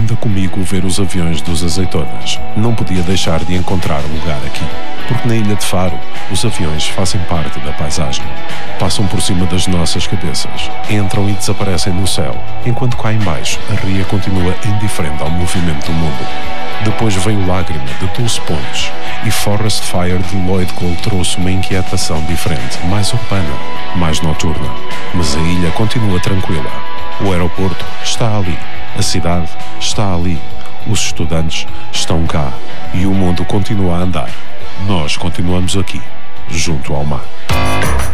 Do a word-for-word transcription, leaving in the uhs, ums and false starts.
anda comigo ver os aviões dos Azeitonas. Não podia deixar de encontrar lugar aqui, porque na Ilha de Faro os aviões fazem parte da paisagem. Passam por cima das nossas cabeças, entram e desaparecem no céu, enquanto cá embaixo a ria continua indiferente ao movimento do mundo. Depois veio Lágrima, de Dulce Pontes, e Forest Fire de Lloyd Cole trouxe uma inquietação diferente, mais urbana, mais noturna. Mas a ilha continua tranquila. O aeroporto está ali, a cidade está ali, os estudantes estão cá e o mundo continua a andar. Nós continuamos aqui, junto ao mar.